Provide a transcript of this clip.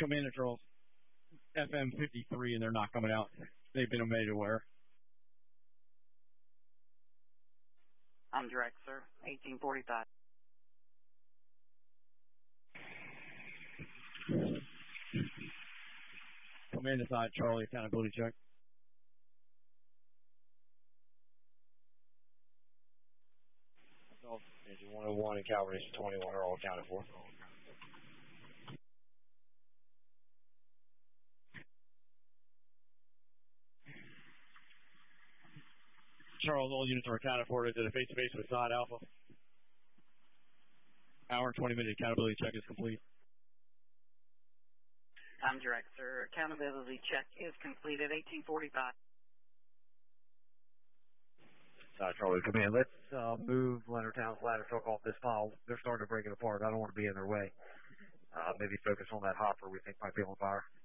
Commander Charles, FM 53, and they're not coming out. They've been made aware. I'm direct, sir. 1845. Command side, Charlie, accountability check. Engine 101 and Calvary 21 are all accounted for. Charles, all units are accounted for. Is it a face-to-face with side Alpha? Hour and 20-minute accountability check is complete. I'm direct, sir. Accountability check is completed. 1845. Charlie, command. Let's move Leonard Town's ladder truck off this pile. They're starting to break it apart. I don't want to be in their way. Maybe focus on that hopper we think might be on fire.